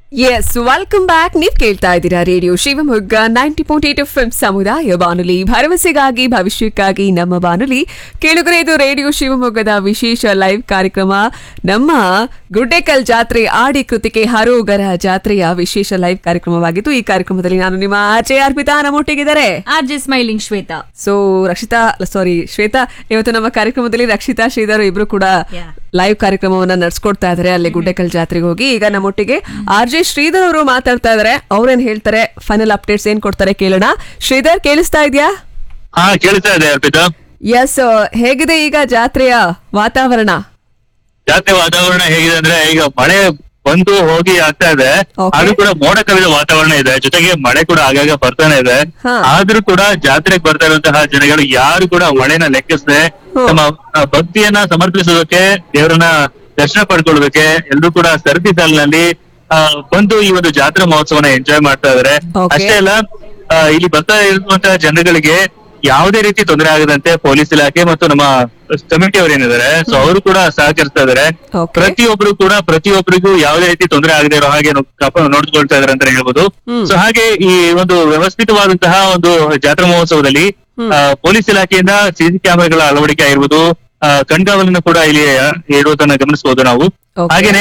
S welcome back. ನೀವ್ ಕೇಳ್ತಾ ಇದ್ದೀರಾ ರೇಡಿಯೋ ಶಿವಮೊಗ್ಗ 90.8 FM ಸಮುದಾಯ ಬಾನುಲಿ, ಭರವಸೆಗಾಗಿ ಭವಿಷ್ಯಕ್ಕಾಗಿ ನಮ್ಮ ಬಾನುಲಿ. ಕೇಳುಗರೆ, ಇದು ರೇಡಿಯೋ ಶಿವಮೊಗ್ಗದ ವಿಶೇಷ ಲೈವ್ ಕಾರ್ಯಕ್ರಮ. ನಮ್ಮ ಗುಡ್ಡೆಕಲ್ ಜಾತ್ರೆ ಆಡಿ ಕೃತಿಕೆ ಹರೋಗರ ಜಾತ್ರೆಯ ವಿಶೇಷ ಲೈವ್ ಕಾರ್ಯಕ್ರಮವಾಗಿತ್ತು. ಈ ಕಾರ್ಯಕ್ರಮದಲ್ಲಿ ನಾನು ನಿಮ್ಮ RJ Arpita, ನಮ್ಮೊಟ್ಟಿಗಿದ್ದಾರೆ RJ smiling Shweta. So Shweta, ಇವತ್ತು ನಮ್ಮ ಕಾರ್ಯಕ್ರಮದಲ್ಲಿ ರಕ್ಷಿತಾ, ಶ್ರೀಧರ್ ಇಬ್ರು ಕೂಡ ಲೈವ್ ಕಾರ್ಯಕ್ರಮವನ್ನ ನಡೆಸ್ಕೊಡ್ತಾ ಇದಾರೆ ಅಲ್ಲಿ ಗುಡ್ಡೆಕಲ್ ಜಾತ್ರೆಗೆ ಹೋಗಿ. ಈಗ ನಮ್ಮೊಟ್ಟಿಗೆ ಆರ್ಜೆ ಶ್ರೀಧರ್ ಅವರು ಮಾತಾಡ್ತಾ ಇದಾರೆ. ಅವ್ರೇನ್ ಹೇಳ್ತಾರೆ, ಫೈನಲ್ ಅಪ್ಡೇಟ್ಸ್ ಏನ್ ಕೊಡ್ತಾರೆ ಕೇಳೋಣ. ಶ್ರೀಧರ್, ಕೇಳಿಸ್ತಾ ಇದ್ಯಾ? ಕೇಳಿಸ್ತಾ ಇದೆ ಅರ್ಪಿತಾ. ಎಸ್, ಹೇಗಿದೆ ಈಗ ಜಾತ್ರೆಯ ವಾತಾವರಣ? ಜಾತ್ರೆ ವಾತಾವರಣ ಹೇಗಿದೆ ಅಂದ್ರೆ, ಈಗ ಮಳೆ ಬಂದು ಹೋಗಿ ಆಗ್ತಾ ಇದೆ. ಆದ್ರೂ ಕೂಡ ಮೋಡ ಕವಿದ ವಾತಾವರಣ ಇದೆ, ಜೊತೆಗೆ ಮಳೆ ಕೂಡ ಆಗಾಗ ಬರ್ತಾನೆ ಇದೆ. ಆದ್ರೂ ಕೂಡ ಜಾತ್ರೆಗೆ ಬರ್ತಾ ಇರುವಂತಹ ಜನಗಳು ಯಾರು ಕೂಡ ಮಳೆನ ಲೆಕ್ಕಿಸದೆ ತಮ್ಮ ಭಕ್ತಿಯನ್ನ ಸಮರ್ಪಿಸೋದಕ್ಕೆ, ದೇವರನ್ನ ದರ್ಶನ ಪಡ್ಕೊಳ್ಳೋದಕ್ಕೆ ಎಲ್ರು ಕೂಡ ಸರತಿ ಸಾಲಿನಲ್ಲಿ ಬಂದು ಈ ಒಂದು ಜಾತ್ರಾ ಮಹೋತ್ಸವನ ಎಂಜಾಯ್ ಮಾಡ್ತಾ ಇದಾರೆ. ಅಷ್ಟೇ ಅಲ್ಲ, ಇಲ್ಲಿ ಬರ್ತಾ ಇರುವಂತಹ ಜನಗಳಿಗೆ ಯಾವುದೇ ರೀತಿ ತೊಂದರೆ ಆಗದಂತೆ ಪೊಲೀಸ್ ಇಲಾಖೆ ಮತ್ತು ನಮ್ಮ ಕಮಿಟಿ ಅವರು ಏನಿದ್ದಾರೆ, ಸೊ ಅವರು ಕೂಡ ಸಹಕರಿಸ್ತಾ ಇದಾರೆ. ಪ್ರತಿಯೊಬ್ಬರಿಗೂ ಯಾವುದೇ ರೀತಿ ತೊಂದರೆ ಆಗದೆ ಇರೋ ಹಾಗೆ ನೋಡ್ಕೊಳ್ತಾ ಇದಾರೆ ಅಂತ ಹೇಳ್ಬೋದು. ಸೊ ಹಾಗೆ ಈ ಒಂದು ವ್ಯವಸ್ಥಿತವಾದಂತಹ ಒಂದು ಜಾತ್ರಾ ಮಹೋತ್ಸವದಲ್ಲಿ ಪೊಲೀಸ್ ಇಲಾಖೆಯಿಂದ ಸಿಸಿ ಕ್ಯಾಮೆರಾಗಳ ಅಳವಡಿಕೆ ಆಗಿರ್ಬೋದು, ಕಣ್ಗಾವಲನ್ನು ಕೂಡ ಇಲ್ಲಿ ಇರುವುದನ್ನ ಗಮನಿಸಬಹುದು ನಾವು. ಹಾಗೇನೆ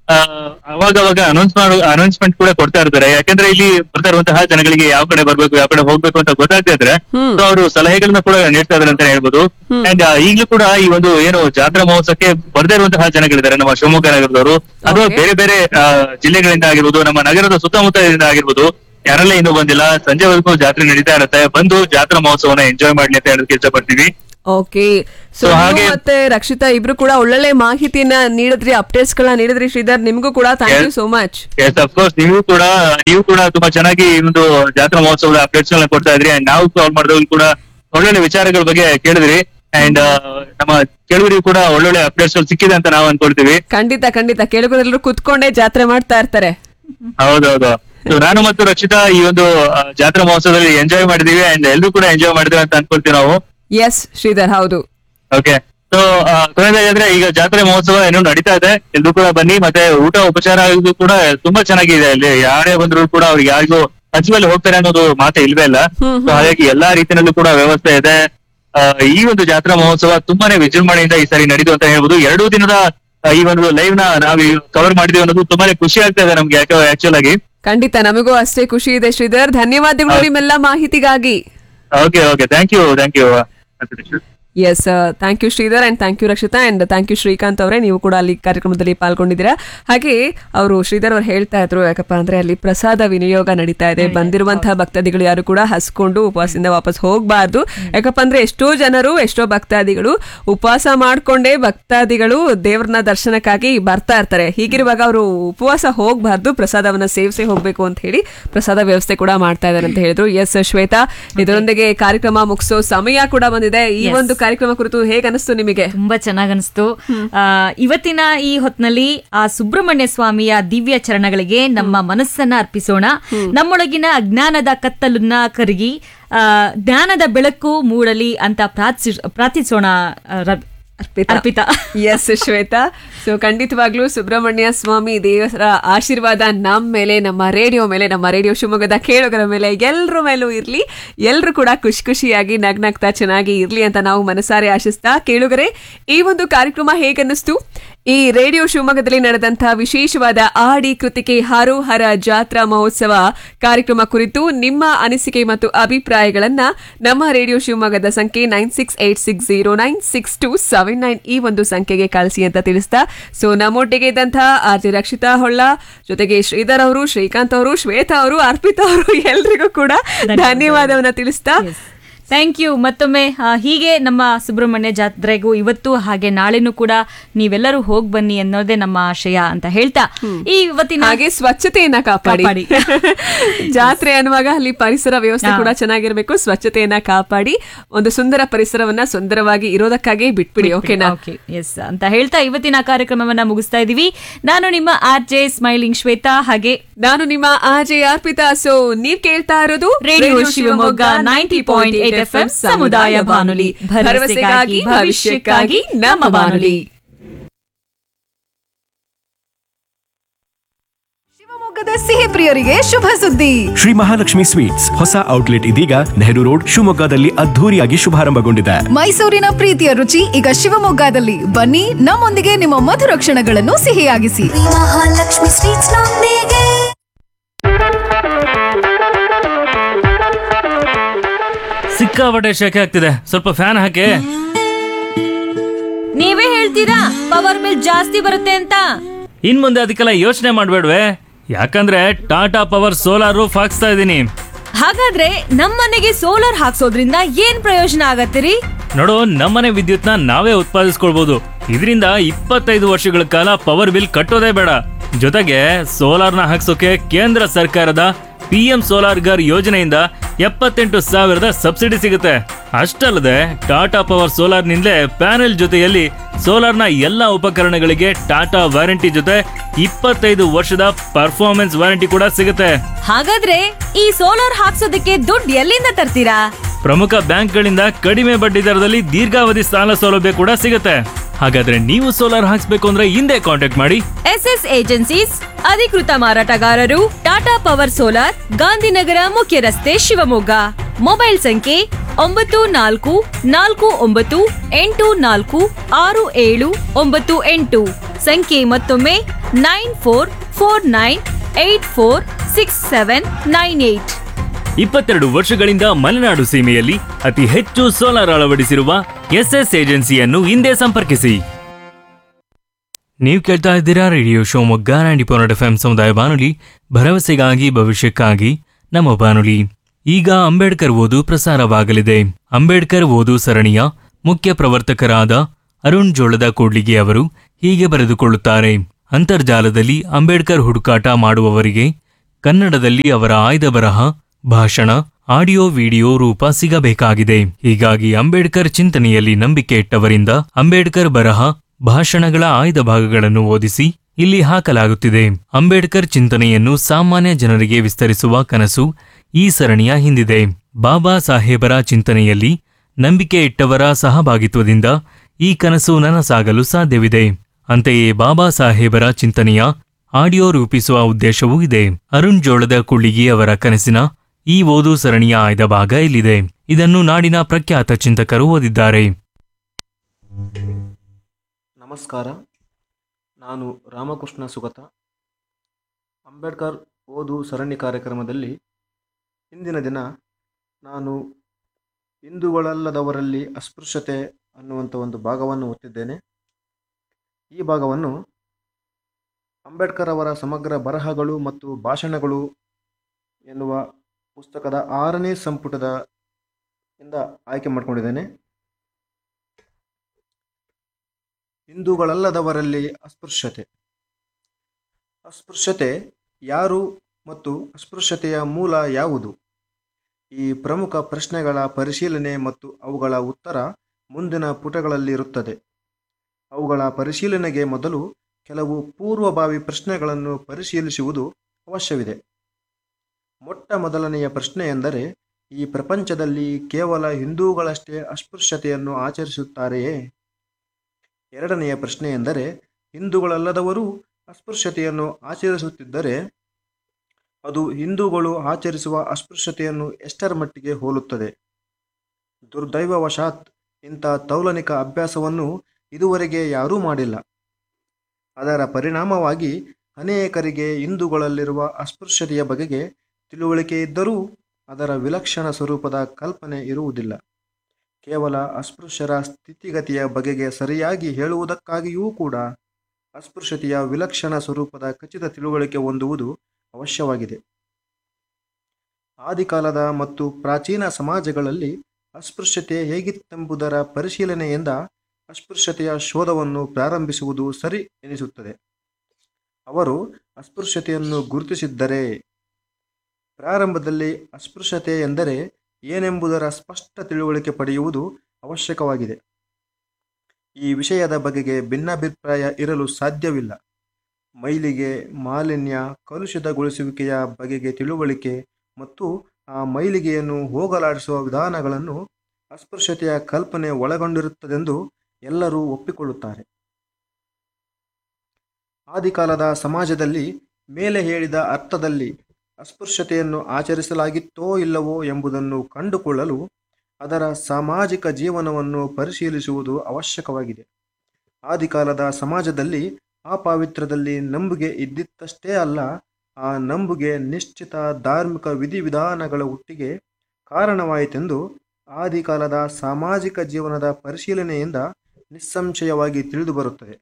ಅವಾಗವಾಗ ಅನೌನ್ಸ್ಮೆಂಟ್ ಕೂಡ ಕೊಡ್ತಾ ಇರ್ತಾರೆ. ಯಾಕಂದ್ರೆ ಇಲ್ಲಿ ಬರ್ತಾ ಇರುವಂತಹ ಜನಗಳಿಗೆ ಯಾವ ಕಡೆ ಬರ್ಬೇಕು, ಯಾವ ಕಡೆ ಹೋಗ್ಬೇಕು ಅಂತ ಗೊತ್ತಾಗ್ತಾ ಇದ್ರೆ ಸೊ ಅವರು ಸಲಹೆಗಳನ್ನ ಕೂಡ ನೀಡ್ತಾ ಇದಾರೆ ಅಂತ ಹೇಳ್ಬೋದು. ಅಂಡ್ ಈಗಲೂ ಕೂಡ ಈ ಒಂದು ಏನು ಜಾತ್ರಾ ಮಹೋತ್ಸವಕ್ಕೆ ಬರ್ತಾ ಇರುವಂತಹ ಜನಗಳಿದ್ದಾರೆ, ನಮ್ಮ ಶಿವಮೊಗ್ಗ ನಗರದವರು ಅಥವಾ ಬೇರೆ ಬೇರೆ ಜಿಲ್ಲೆಗಳಿಂದ ಆಗಿರ್ಬೋದು, ನಮ್ಮ ನಗರದ ಸುತ್ತಮುತ್ತಲಿಂದ ಆಗಿರ್ಬೋದು, ಯಾರೆಲ್ಲ ಇನ್ನೂ ಬಂದಿಲ್ಲ, ಸಂಜೆವರೆಗೂ ಜಾತ್ರೆ ನಡೀತಾ ಇರುತ್ತೆ. ಬಂದು ಜಾತ್ರಾ ಮಹೋತ್ಸವನ ಎಂಜಾಯ್ ಮಾಡ್ಲಿ ಅಂತ ಹೇಳೋದಕ್ಕೆ ಇಷ್ಟಪಡ್ತೀವಿ. ಓಕೆ, ಸೊ ಮತ್ತೆ ರಕ್ಷಿತಾ ಇಬ್ರು ಕೂಡ ಒಳ್ಳೊಳ್ಳೆ ಮಾಹಿತಿಯನ್ನ ನೀಡಿದ್ರಿ, ಅಪ್ಡೇಟ್ಸ್ ಗಳನ್ನ ನೀಡಿದ್ರಿ. ಶ್ರೀಧರ್, ನಿಮ್ಗೂ ಕೂಡ thank you so much. S, of course, ನೀವು ಕೂಡ ತುಂಬಾ ಚೆನ್ನಾಗಿ ಈ ಒಂದು ಜಾತ್ರಾ ಮಹೋತ್ಸವದ ಅಪ್ಡೇಟ್ಸ್ ಗಳನ್ನ ಕೊಡ್ತಾ ಇದ್ರಿ. ಅಂಡ್ ನಾವು ಕಾಲ್ ಮಾಡಿದವ್ರು ಕೂಡ ಒಳ್ಳೊಳ್ಳೆ ವಿಚಾರಗಳ ಬಗ್ಗೆ ಕೇಳಿದ್ರಿ. ಅಂಡ್ ನಮ್ಮ ಕೇಳುಗರಿಗೂ ಕೂಡ ಒಳ್ಳೊಳ್ಳೆ ಅಪ್ಡೇಟ್ಸ್ ಸಿಕ್ಕಿದೆ ಅಂತ ನಾವು ಅನ್ಕೊಳ್ತೀವಿ. ಖಂಡಿತ ಕೇಳುಗರೆಲ್ಲರೂ ಕುತ್ಕೊಂಡೇ ಜಾತ್ರೆ ಮಾಡ್ತಾ ಇರ್ತಾರೆ. ಹೌದೌದು. ನಾನು ಮತ್ತು ರಕ್ಷಿತಾ ಈ ಒಂದು ಜಾತ್ರಾ ಮಹೋತ್ಸವದಲ್ಲಿ ಎಂಜಾಯ್ ಮಾಡಿದೀವಿ. ಅಂಡ್ ಎಲ್ರು ಕೂಡ ಎಂಜಾಯ್ ಮಾಡಿದ್ವಿ ಅಂತ ಅನ್ಕೊಳ್ತೀವಿ ನಾವು. ಎಸ್ ಶ್ರೀಧರ್, ಹೌದು. ಓಕೆ, ಸೊ ಕೊನೆಯದಾದ್ರೆ ಈಗ ಜಾತ್ರೆ ಮಹೋತ್ಸವ ಏನೋ ನಡೀತಾ ಇದೆ. ಎಲ್ರು ಕೂಡ ಬನ್ನಿ. ಮತ್ತೆ ಊಟ ಉಪಚಾರ ಇದು ಕೂಡ ತುಂಬಾ ಚೆನ್ನಾಗಿದೆ. ಅಲ್ಲಿ ಯಾರೇ ಬಂದ್ರು ಕೂಡ ಅವ್ರಿಗೆ ಯಾರಿಗೂ ಹಂಚಿನಲ್ಲಿ ಹೋಗ್ತಾರೆ ಅನ್ನೋದು ಮಾತೆ ಇಲ್ವೇ ಇಲ್ಲ. ಸೊ ಹಾಗಾಗಿ ಎಲ್ಲಾ ರೀತಿಯಲ್ಲೂ ಕೂಡ ವ್ಯವಸ್ಥೆ ಇದೆ. ಈ ಒಂದು ಜಾತ್ರಾ ಮಹೋತ್ಸವ ತುಂಬಾನೇ ವಿಜೃಂಭಣೆಯಿಂದ ಈ ಸಾರಿ ನಡೆದು ಅಂತ ಹೇಳ್ಬೋದು. 2 ದಿನದ ಈ ಒಂದು ಲೈವ್ ನ ನಾವು ಕವರ್ ಮಾಡಿದೀವಿ ಅನ್ನೋದು ತುಂಬಾನೇ ಖುಷಿ ಆಗ್ತಾ ಇದೆ ನಮ್ಗೆ ಆಕ್ಚುಲ್ ಆಗಿ. ಖಂಡಿತ ನಮಗೂ ಅಷ್ಟೇ ಖುಷಿ ಇದೆ ಶ್ರೀಧರ್. ಧನ್ಯವಾದಗಳು ನಿಮ್ಮೆಲ್ಲ ಮಾಹಿತಿಗಾಗಿ. Okay, thank you. S, thank you Sridhar and thank you Rakshita and thank you Srikanth ಅವರೇ, ನೀವು ಕೂಡ ಅಲ್ಲಿ ಕಾರ್ಯಕ್ರಮದಲ್ಲಿ ಪಾಲ್ಗೊಂಡಿದ್ದೀರಾ. ಹಾಗೆ ಶ್ರೀಧರ್ ಅವ್ರು ಹೇಳ್ತಾ ಇದ್ರು, ಯಾಕಪ್ಪ ಅಂದ್ರೆ ಅಲ್ಲಿ ಪ್ರಸಾದ ವಿನಿಯೋಗ ನಡೀತಾ ಇದೆ. ಬಂದಿರುವಂತಹ ಭಕ್ತಾದಿಗಳು ಯಾರು ಕೂಡ ಹಸ್ಕೊಂಡು ಉಪವಾಸದಿಂದ ವಾಪಸ್ ಹೋಗ್ಬಾರ್ದು. ಯಾಕಪ್ಪ ಅಂದ್ರೆ ಎಷ್ಟೋ ಭಕ್ತಾದಿಗಳು ಉಪವಾಸ ಮಾಡ್ಕೊಂಡೇ ಭಕ್ತಾದಿಗಳು ದೇವ್ರನ್ನ ದರ್ಶನಕ್ಕಾಗಿ ಬರ್ತಾ ಇರ್ತಾರೆ. ಹೀಗಿರುವಾಗ ಅವರು ಉಪವಾಸ ಹೋಗ್ಬಾರ್ದು, ಪ್ರಸಾದವನ್ನ ಸೇವಿಸಿ ಹೋಗ್ಬೇಕು ಅಂತ ಹೇಳಿ ಪ್ರಸಾದ ವ್ಯವಸ್ಥೆ ಕೂಡ ಮಾಡ್ತಾ ಇದಾರೆ ಅಂತ ಹೇಳಿದ್ರು. ಎಸ್ ಶ್ವೇತಾ, ಇದರೊಂದಿಗೆ ಕಾರ್ಯಕ್ರಮ ಮುಗಿಸೋ ಸಮಯ ಕೂಡ ಬಂದಿದೆ. ಈ ಒಂದು ಕಾರ್ಯಕ್ರಮ ಕುರಿತು ಹೇಗೆ ಅನಿಸ್ತು ನಿಮಗೆ? ತುಂಬಾ ಚೆನ್ನಾಗಿ ಅನಿಸ್ತು. ಇವತ್ತಿನ ಈ ಹೊತ್ತಿನಲ್ಲಿ ಆ ಸುಬ್ರಹ್ಮಣ್ಯ ಸ್ವಾಮಿಯ ದಿವ್ಯ ಚರಣಗಳಿಗೆ ನಮ್ಮ ಮನಸ್ಸನ್ನ ಅರ್ಪಿಸೋಣ. ನಮ್ಮೊಳಗಿನ ಅಜ್ಞಾನದ ಕತ್ತಲನ್ನ ಕರಗಿ ಜ್ಞಾನದ ಬೆಳಕು ಮೂಡಲಿ ಅಂತ ಪ್ರಾರ್ಥಿಸೋಣ. ಅರ್ಪಿತಾ. ಎಸ್ ಶ್ವೇತಾ, ಸೊ ಖಂಡಿತವಾಗ್ಲೂ ಸುಬ್ರಹ್ಮಣ್ಯ ಸ್ವಾಮಿ ದೇವರ ಆಶೀರ್ವಾದ ನಮ್ಮ ಮೇಲೆ, ನಮ್ಮ ರೇಡಿಯೋ ಶಿವಮೊಗ್ಗದ ಕೇಳುಗರ ಮೇಲೆ, ಎಲ್ಲರ ಮೇಲೂ ಇರ್ಲಿ. ಎಲ್ಲರೂ ಕೂಡ ಖುಷಿಯಾಗಿ ನಗ್ನಗ್ತಾ ಚೆನ್ನಾಗಿ ಇರ್ಲಿ ಅಂತ ನಾವು ಮನಸಾರೆ ಆಶಿಸ್ತಾ, ಕೇಳುಗರೆ ಈ ಒಂದು ಕಾರ್ಯಕ್ರಮ ಹೇಗನ್ನಿಸ್ತು? ಈ ರೇಡಿಯೋ ಶಿವಮೊಗ್ಗದಲ್ಲಿ ನಡೆದಂತಹ ವಿಶೇಷವಾದ ಆಡಿ ಕೃತಿಕೆ ಹರೋಹರ ಜಾತ್ರಾ ಮಹೋತ್ಸವ ಕಾರ್ಯಕ್ರಮ ಕುರಿತು ನಿಮ್ಮ ಅನಿಸಿಕೆ ಮತ್ತು ಅಭಿಪ್ರಾಯಗಳನ್ನ ನಮ್ಮ ರೇಡಿಯೋ ಶಿವಮೊಗ್ಗದ ಸಂಖ್ಯೆ 9686096279 ಈ ಒಂದು ಸಂಖ್ಯೆಗೆ ಕಳಿಸಿ ಅಂತ ತಿಳಿಸ್ತಾ, ಸೊ ನಮ್ಮೊಟ್ಟಿಗೆ ಇದ್ದಂತಹ ಆರ್ಜೆ ರಕ್ಷಿತಾ ಹೊಳ್ಳ ಜೊತೆಗೆ ಶ್ರೀಧರ್ ಅವರು, ಶ್ರೀಕಾಂತ್ ಅವರು, ಶ್ವೇತಾ ಅವರು, ಅರ್ಪಿತಾ ಅವರು ಎಲ್ರಿಗೂ ಕೂಡ ಧನ್ಯವಾದವನ್ನ ತಿಳಿಸ್ತಾ, ಥ್ಯಾಂಕ್ ಯು ಮತ್ತೊಮ್ಮೆ. ಹೀಗೆ ನಮ್ಮ ಸುಬ್ರಹ್ಮಣ್ಯ ಜಾತ್ರೆಗೂ ಇವತ್ತು ಹಾಗೆ ನಾಳೆನೂ ಕೂಡ ನೀವೆಲ್ಲರೂ ಹೋಗ್ ಬನ್ನಿ ಅನ್ನೋದೇ ನಮ್ಮ ಆಶಯ ಅಂತ ಹೇಳ್ತಾ, ಈ ಇವತ್ತಿನ ಹಾಗೆ ಸ್ವಚ್ಛತೆಯನ್ನ ಕಾಪಾಡಿ. ಜಾತ್ರೆ ಅನ್ನುವಾಗ ಅಲ್ಲಿ ಪರಿಸರ ವ್ಯವಸ್ಥೆ ಕೂಡ ಚೆನ್ನಾಗಿರ್ಬೇಕು. ಸ್ವಚ್ಛತೆಯನ್ನ ಕಾಪಾಡಿ ಒಂದು ಸುಂದರ ಪರಿಸರವನ್ನ ಸುಂದರವಾಗಿ ಇರೋದಕ್ಕಾಗಿ ಬಿಟ್ಬಿಡಿ. ಓಕೆನಾ? ಎಸ್ ಅಂತ ಹೇಳ್ತಾ ಇವತ್ತಿನ ಕಾರ್ಯಕ್ರಮವನ್ನ ಮುಗಿಸ್ತಾ ಇದೀವಿ. ನಾನು ನಿಮ್ಮ ಆರ್ಜೆ ಸ್ಮೈಲಿಂಗ್ ಶ್ವೇತಾ, ಹಾಗೆ ನಾನು ನಿಮ್ಮ ಆರ್ಜೆ ಅರ್ಪಿತಾ. ಸೊ ನೀವ್ ಕೇಳ್ತಾ ಇರೋದು ರೇಡಿಯೋ ಶಿವಮೊಗ್ಗ 90.8 FM ಸಮುದಾಯ ಬಾನುಲಿ, ಭರವಸೆಗಾಗಿ ಭವಿಷ್ಯಕ್ಕಾಗಿ ನಮ್ಮ ಬಾನುಲಿ. ಶಿವಮೊಗ್ಗದ ಸಿಹಿ ಪ್ರಿಯರಿಗೆ ಶುಭ ಸುದ್ದಿ. ಶ್ರೀ ಮಹಾಲಕ್ಷ್ಮಿ ಸ್ವೀಟ್ಸ್ ಹೊಸ ಔಟ್ಲೆಟ್ ಇದೀಗ ನೆಹರು ರೋಡ್ ಶಿವಮೊಗ್ಗದಲ್ಲಿ ಅದ್ಧೂರಿಯಾಗಿ ಶುಭಾರಂಭಗೊಂಡಿದೆ. ಮೈಸೂರಿನ ಪ್ರೀತಿಯ ರುಚಿ ಈಗ ಶಿವಮೊಗ್ಗದಲ್ಲಿ. ಬನ್ನಿ, ನಮ್ಮೊಂದಿಗೆ ನಿಮ್ಮ ಮಧುರ ಕ್ಷಣಗಳನ್ನು ಸಿಹಿಯಾಗಿಸಿ. ಮಹಾಲಕ್ಷ್ಮಿ ಸ್ವೀಟ್ಸ್ ನೊಂದಿಗೆ. ಸಿಕ್ಕಾಪಟ್ಟೆ ಶೆಕೆ ಆಗ್ತಿದೆ, ಸ್ವಲ್ಪ ಫ್ಯಾನ್ ಹಾಕಿ. ನೀವೇ ಹೇಳ್ತೀರಾ ಪವರ್ ಬಿಲ್ ಜಾಸ್ತಿ ಬರುತ್ತೆ ಅಂತ. ಇನ್ ಮುಂದೆ ಅದಕ್ಕೆಲ್ಲ ಯೋಚನೆ ಮಾಡ್ಬೇಡ್ವೆ, ಯಾಕಂದ್ರೆ ಟಾಟಾ ಪವರ್ ಸೋಲಾರ್ ರೂಫ್ ಹಾಕ್ಸ್ತಾ ಇದೀನಿ. ಹಾಗಾದ್ರೆ ನಮ್ಮನೆಗೆ ಸೋಲಾರ್ ಹಾಕ್ಸೋದ್ರಿಂದ ಏನ್ ಪ್ರಯೋಜನ ಆಗತ್ತಿರಿ? ನೋಡು, ನಮ್ಮನೆ ವಿದ್ಯುತ್ನ ನಾವೇ ಉತ್ಪಾದಿಸ್ಕೊಳ್ಬಹುದು. ಇದರಿಂದ 25 ವರ್ಷಗಳ ಕಾಲ ಪವರ್ ಬಿಲ್ ಕಟ್ಟೋದೇ ಬೇಡ. ಜೊತೆಗೆ ಸೋಲಾರ್ನ ಹಾಕ್ಸೋಕೆ ಕೇಂದ್ರ ಸರ್ಕಾರದ PM ಸೋಲಾರ್ ಗರ್ ಯೋಜನೆಯಿಂದ 78,000 ಸಬ್ಸಿಡಿ ಸಿಗುತ್ತೆ. ಅಷ್ಟಲ್ಲದೆ ಟಾಟಾ ಪವರ್ ಸೋಲಾರ್ನಿಂದಲೇ ಪ್ಯಾನೆಲ್ ಜೊತೆಯಲ್ಲಿ ಸೋಲಾರ್ನ ಎಲ್ಲಾ ಉಪಕರಣಗಳಿಗೆ ಟಾಟಾ ವಾರಂಟಿ ಜೊತೆ 25 ವರ್ಷದ ಪರ್ಫಾರ್ಮೆನ್ಸ್ ವಾರಂಟಿ ಕೂಡ ಸಿಗುತ್ತೆ. ಹಾಗಾದ್ರೆ ಈ ಸೋಲಾರ್ ಹಾಕ್ಸೋದಕ್ಕೆ ದುಡ್ಡು ಎಲ್ಲಿಂದ ತರ್ತೀರಾ? ಪ್ರಮುಖ ಬ್ಯಾಂಕ್ಗಳಿಂದ ಕಡಿಮೆ ಬಡ್ಡಿ ದರದಲ್ಲಿ ದೀರ್ಘಾವಧಿ ಸಾಲ ಸೌಲಭ್ಯ ಕೂಡ ಸಿಗುತ್ತೆ. ಹಾಗಾದ್ರೆ ನೀವು ಸೋಲಾರ್ ಹಾಕ್ಸ್ಬೇಕು ಅಂದ್ರೆ ಹಿಂದೆ ಕಾಂಟ್ಯಾಕ್ಟ್ ಮಾಡಿ SS ಏಜೆನ್ಸೀಸ್, ಅಧಿಕೃತ ಮಾರಾಟಗಾರರು, ಟಾಟಾ ಪವರ್ ಸೋಲಾರ್, ಗಾಂಧಿನಗರ ಮುಖ್ಯ ರಸ್ತೆ, ಶಿವಮೊಗ್ಗ. ಮೊಬೈಲ್ ಸಂಖ್ಯೆ 9449846798. ಸಂಖ್ಯೆ ಮತ್ತೊಮ್ಮೆ 9449846798. 22 ವರ್ಷಗಳಿಂದ ಮಲೆನಾಡು ಸೀಮೆಯಲ್ಲಿ ಅತಿ ಹೆಚ್ಚು ಸೋಲಾರ್ ಅಳವಡಿಸಿರುವ SS ಏಜೆನ್ಸಿಯನ್ನು ಹಿಂದೆ ಸಂಪರ್ಕಿಸಿ. ನೀವು ಕೇಳ್ತಾ ಇದ್ದೀರಾ ರೇಡಿಯೋ ಶಿವಮೊಗ್ಗ 90.8 FM ಸಮುದಾಯ ಬಾನುಲಿ, ಭರವಸೆಗಾಗಿ ಭವಿಷ್ಯಕ್ಕಾಗಿ ನಮ್ಮ ಬಾನುಲಿ. ಈಗ ಅಂಬೇಡ್ಕರ್ ಓದು ಪ್ರಸಾರವಾಗಲಿದೆ. ಅಂಬೇಡ್ಕರ್ ಓದು ಸರಣಿಯ ಮುಖ್ಯ ಪ್ರವರ್ತಕರಾದ ಅರುಣ್ ಜೋಳದ ಕೂಡ್ಲಿಗೆ ಅವರು ಹೀಗೆ ಬರೆದುಕೊಳ್ಳುತ್ತಾರೆ. ಅಂತರ್ಜಾಲದಲ್ಲಿ ಅಂಬೇಡ್ಕರ್ ಹುಡುಕಾಟ ಮಾಡುವವರಿಗೆ ಕನ್ನಡದಲ್ಲಿ ಅವರ ಆಯ್ದ ಬರಹ, ಭಾಷಣ, ಆಡಿಯೋ ವಿಡಿಯೋ ರೂಪ ಸಿಗಬೇಕಾಗಿದೆ. ಹೀಗಾಗಿ ಅಂಬೇಡ್ಕರ್ ಚಿಂತನೆಯಲ್ಲಿ ನಂಬಿಕೆ ಇಟ್ಟವರಿಂದ ಅಂಬೇಡ್ಕರ್ ಬರಹ, ಭಾಷಣಗಳ ಆಯ್ದ ಭಾಗಗಳನ್ನು ಓದಿಸಿ ಇಲ್ಲಿ ಹಾಕಲಾಗುತ್ತಿದೆ. ಅಂಬೇಡ್ಕರ್ ಚಿಂತನೆಯನ್ನು ಸಾಮಾನ್ಯ ಜನರಿಗೆ ವಿಸ್ತರಿಸುವ ಕನಸು ಈ ಸರಣಿಯ ಹಿಂದಿದೆ. ಬಾಬಾ ಸಾಹೇಬರ ಚಿಂತನೆಯಲ್ಲಿ ನಂಬಿಕೆ ಇಟ್ಟವರ ಸಹಭಾಗಿತ್ವದಿಂದ ಈ ಕನಸು ನನಸಾಗಲು ಸಾಧ್ಯವಿದೆ. ಅಂತೆಯೇ ಬಾಬಾ ಸಾಹೇಬರ ಚಿಂತನೆಯ ಆಡಿಯೋ ರೂಪಿಸುವ ಉದ್ದೇಶವೂ ಇದೆ. ಅರುಣ್ ಜೋಳದ ಕುಳ್ಳಿಗಿ ಅವರ ಕನಸಿನ ಈ ಓದು ಸರಣಿಯ ಆಯ್ದ ಭಾಗ ಇಲ್ಲಿದೆ. ಇದನ್ನು ನಾಡಿನ ಪ್ರಖ್ಯಾತ ಚಿಂತಕರು ಓದಿದ್ದಾರೆ. ನಮಸ್ಕಾರ, ನಾನು ರಾಮಕೃಷ್ಣ ಸುಗತ. ಅಂಬೇಡ್ಕರ್ ಓದು ಸರಣಿ ಕಾರ್ಯಕ್ರಮದಲ್ಲಿ ಇಂದಿನ ದಿನ ನಾನು ಹಿಂದೂಗಳಲ್ಲದವರಲ್ಲಿ ಅಸ್ಪೃಶ್ಯತೆ ಅನ್ನುವಂಥ ಒಂದು ಭಾಗವನ್ನು ಓದ್ತಿದ್ದೇನೆ. ಈ ಭಾಗವನ್ನು ಅಂಬೇಡ್ಕರ್ ಅವರ ಸಮಗ್ರ ಬರಹಗಳು ಮತ್ತು ಭಾಷಣಗಳು ಎನ್ನುವ ಪುಸ್ತಕದ 6ನೇ ಸಂಪುಟದ ಇಂದ ಆಯ್ಕೆ ಮಾಡಿಕೊಂಡಿದ್ದೇನೆ. ಹಿಂದೂಗಳಲ್ಲದವರಲ್ಲಿ ಅಸ್ಪೃಶ್ಯತೆ. ಅಸ್ಪೃಶ್ಯತೆ ಯಾರು ಮತ್ತು ಅಸ್ಪೃಶ್ಯತೆಯ ಮೂಲ ಯಾವುದು? ಈ ಪ್ರಮುಖ ಪ್ರಶ್ನೆಗಳ ಪರಿಶೀಲನೆ ಮತ್ತು ಅವುಗಳ ಉತ್ತರ ಮುಂದಿನ ಪುಟಗಳಲ್ಲಿರುತ್ತದೆ. ಅವುಗಳ ಪರಿಶೀಲನೆಗೆ ಮೊದಲು ಕೆಲವು ಪೂರ್ವಭಾವಿ ಪ್ರಶ್ನೆಗಳನ್ನು ಪರಿಶೀಲಿಸುವುದು ಅವಶ್ಯವಿದೆ. ಮೊಟ್ಟ ಮೊದಲನೆಯ ಪ್ರಶ್ನೆ ಎಂದರೆ, ಈ ಪ್ರಪಂಚದಲ್ಲಿ ಕೇವಲ ಹಿಂದೂಗಳಷ್ಟೇ ಅಸ್ಪೃಶ್ಯತೆಯನ್ನು ಆಚರಿಸುತ್ತಾರೆಯೇ? ಎರಡನೆಯ ಪ್ರಶ್ನೆ ಎಂದರೆ, ಹಿಂದೂಗಳಲ್ಲದವರು ಅಸ್ಪೃಶ್ಯತೆಯನ್ನು ಆಚರಿಸುತ್ತಿದ್ದರೆ ಅದು ಹಿಂದೂಗಳು ಆಚರಿಸುವ ಅಸ್ಪೃಶ್ಯತೆಯನ್ನು ಎಷ್ಟರ ಮಟ್ಟಿಗೆ ಹೋಲುತ್ತದೆ? ದುರ್ದೈವವಶಾತ್ ಇಂಥ ತೌಲನಿಕ ಅಭ್ಯಾಸವನ್ನು ಇದುವರೆಗೆ ಯಾರೂ ಮಾಡಿಲ್ಲ. ಅದರ ಪರಿಣಾಮವಾಗಿ ಅನೇಕರಿಗೆ ಹಿಂದೂಗಳಲ್ಲಿರುವ ಅಸ್ಪೃಶ್ಯತೆಯ ಬಗೆಗೆ ತಿಳುವಳಿಕೆ ಇದ್ದರೂ ಅದರ ವಿಲಕ್ಷಣ ಸ್ವರೂಪದ ಕಲ್ಪನೆ ಇರುವುದಿಲ್ಲ. ಕೇವಲ ಅಸ್ಪೃಶ್ಯರ ಸ್ಥಿತಿಗತಿಯ ಬಗೆಗೆ ಸರಿಯಾಗಿ ಹೇಳುವುದಕ್ಕಾಗಿಯೂ ಕೂಡ ಅಸ್ಪೃಶ್ಯತೆಯ ವಿಲಕ್ಷಣ ಸ್ವರೂಪದ ಖಚಿತ ತಿಳುವಳಿಕೆ ಹೊಂದುವುದು ಅವಶ್ಯವಾಗಿದೆ. ಆದಿಕಾಲದ ಮತ್ತು ಪ್ರಾಚೀನ ಸಮಾಜಗಳಲ್ಲಿ ಅಸ್ಪೃಶ್ಯತೆ ಹೇಗಿತ್ತೆಂಬುದರ ಪರಿಶೀಲನೆಯಿಂದ ಅಸ್ಪೃಶ್ಯತೆಯ ಶೋಧವನ್ನು ಪ್ರಾರಂಭಿಸುವುದು ಸರಿ ಎನಿಸುತ್ತದೆ. ಅವರು ಅಸ್ಪೃಶ್ಯತೆಯನ್ನು ಗುರುತಿಸಿದ್ದರೆ ಪ್ರಾರಂಭದಲ್ಲಿ ಅಸ್ಪೃಶ್ಯತೆ ಎಂದರೆ ಏನೆಂಬುದರ ಸ್ಪಷ್ಟ ತಿಳುವಳಿಕೆ ಪಡೆಯುವುದು ಅವಶ್ಯಕವಾಗಿದೆ. ಈ ವಿಷಯದ ಬಗೆಗೆ ಭಿನ್ನಾಭಿಪ್ರಾಯ ಇರಲು ಸಾಧ್ಯವಿಲ್ಲ. ಮೈಲಿಗೆ, ಮಾಲಿನ್ಯ, ಕಲುಷಿತಗೊಳಿಸುವಿಕೆಯ ಬಗೆಗೆ ತಿಳುವಳಿಕೆ ಮತ್ತು ಆ ಮೈಲಿಗೆಯನ್ನು ಹೋಗಲಾಡಿಸುವ ವಿಧಾನಗಳನ್ನು ಅಸ್ಪೃಶ್ಯತೆಯ ಕಲ್ಪನೆ ಒಳಗೊಂಡಿರುತ್ತದೆಂದು ಎಲ್ಲರೂ ಒಪ್ಪಿಕೊಳ್ಳುತ್ತಾರೆ. ಆದಿಕಾಲದ ಸಮಾಜದಲ್ಲಿ ಮೇಲೆ ಹೇಳಿದ ಅರ್ಥದಲ್ಲಿ ಅಸ್ಪೃಶ್ಯತೆಯನ್ನು ಆಚರಿಸಲಾಗಿತ್ತೋ ಇಲ್ಲವೋ ಎಂಬುದನ್ನು ಕಂಡುಕೊಳ್ಳಲು ಅದರ ಸಾಮಾಜಿಕ ಜೀವನವನ್ನು ಪರಿಶೀಲಿಸುವುದು ಅವಶ್ಯಕವಾಗಿದೆ. ಆದಿಕಾಲದ ಸಮಾಜದಲ್ಲಿ ಅಪಾವಿತ್ರದಲ್ಲಿ ನಂಬುಗೆ ಇದ್ದಿತ್ತಷ್ಟೇ ಅಲ್ಲ, ಆ ನಂಬುಗೆ ನಿಶ್ಚಿತ ಧಾರ್ಮಿಕ ವಿಧಿವಿಧಾನಗಳ ಹುಟ್ಟಿಗೆ ಕಾರಣವಾಯಿತೆಂದು ಆದಿಕಾಲದ ಸಾಮಾಜಿಕ ಜೀವನದ ಪರಿಶೀಲನೆಯಿಂದ ನಿಸ್ಸಂಶಯವಾಗಿ ತಿಳಿದುಬರುತ್ತದೆ.